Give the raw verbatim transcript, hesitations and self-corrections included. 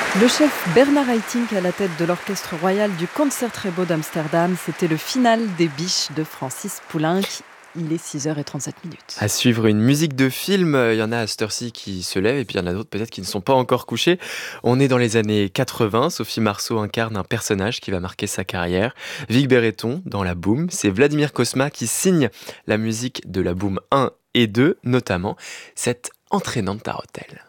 Le chef Bernard Haitink à la tête de l'Orchestre royal du Concertgebouw d'Amsterdam, c'était le final des Biches de Francis Poulenc. Il est six heures trente-sept. À suivre une musique de film, il y en a à cette heure-ci qui se lèvent et puis il y en a d'autres peut-être qui ne sont pas encore couchés. On est dans les années quatre-vingts, Sophie Marceau incarne un personnage qui va marquer sa carrière. Vic Berreton dans La Boum, c'est Vladimir Cosma qui signe la musique de La Boum un et deux, notamment cette entraînante tarotelle.